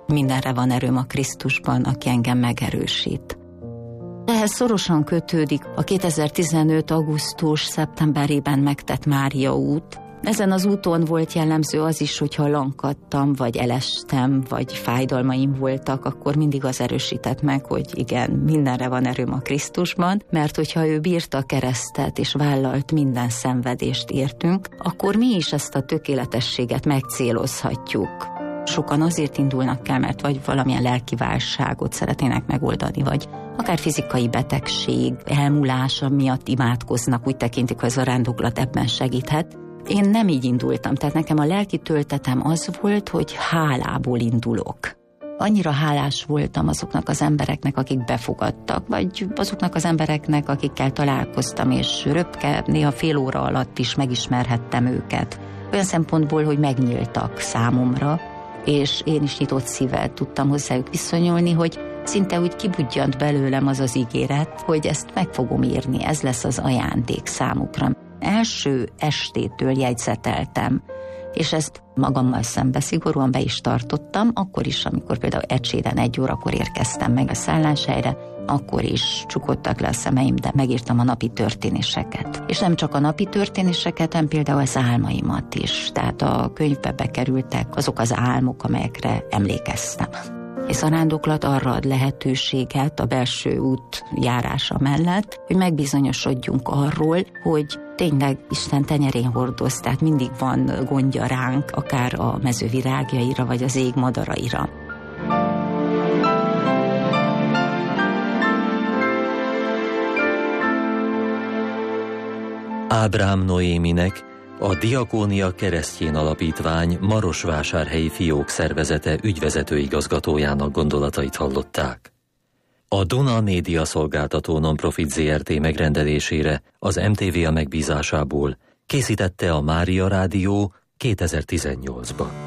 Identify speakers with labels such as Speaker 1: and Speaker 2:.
Speaker 1: mindenre van erőm a Krisztusban, aki engem megerősít. Ehhez szorosan kötődik a 2015. augusztus-szeptemberében megtett Mária út. Ezen az úton volt jellemző az is, hogyha lankadtam, vagy elestem, vagy fájdalmaim voltak, akkor mindig az erősített meg, hogy igen, mindenre van erőm a Krisztusban, mert hogyha ő bírta a keresztet és vállalt minden szenvedést értünk, akkor mi is ezt a tökéletességet megcélozhatjuk. Sokan azért indulnak el, mert vagy valamilyen lelki válságot szeretnének megoldani, vagy akár fizikai betegség, elmúlása miatt imádkoznak, úgy tekintik, hogy ez a rándoklat ebben segíthet. Én nem így indultam, tehát nekem a lelki töltetem az volt, hogy hálából indulok. Annyira hálás voltam azoknak az embereknek, akik befogadtak, vagy azoknak az embereknek, akikkel találkoztam, és röpke, néha fél óra alatt is megismerhettem őket. Olyan szempontból, hogy megnyíltak számomra, és én is nyitott szívvel tudtam hozzájuk viszonyulni, hogy szinte úgy kibudjant belőlem az az ígéret, hogy ezt meg fogom írni, ez lesz az ajándék számukra. Első estétől jegyzeteltem, és ezt magammal szembe szigorúan be is tartottam, akkor is, amikor például Ecséren 1 órakor érkeztem meg a szálláshelyre, akkor is csukottak le a szemeim, de megírtam a napi történéseket. És nem csak a napi történéseket, hanem például az álmaimat is. Tehát a könyvbe bekerültek azok az álmok, amelyekre emlékeztem. És a rándoklat arra ad lehetőséget a belső út járása mellett, hogy megbizonyosodjunk arról, hogy tényleg Isten tenyerén hordoz, tehát mindig van gondja ránk, akár a mező virágjaira, vagy az ég madaraira.
Speaker 2: Ábrám Noéminek, a Diakónia Keresztjén Alapítvány Marosvásárhelyi Fiók szervezete ügyvezető igazgatójának gondolatait hallották. A Duna Média Szolgáltató Nonprofit Zrt. Megrendelésére az MTV megbízásából készítette a Mária Rádió 2018-ban.